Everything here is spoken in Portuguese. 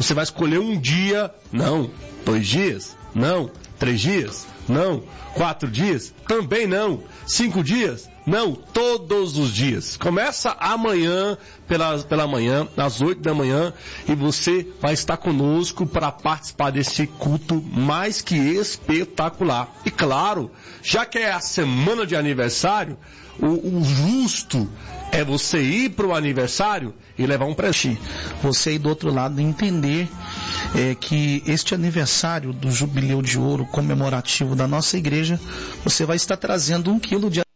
Você vai escolher um dia? Não. 2 dias? Não. 3 dias? Não. 4 dias? Também não. 5 dias? Não. Todos os dias. Começa amanhã, pela manhã, às 8 da manhã, e você vai estar conosco para participar desse culto mais que espetacular. E claro, já que é a semana de aniversário, o justo é você ir para o aniversário e levar um presente. Você aí do outro lado entender que este aniversário do Jubileu de Ouro comemorativo da nossa igreja, você vai estar trazendo 1 quilo de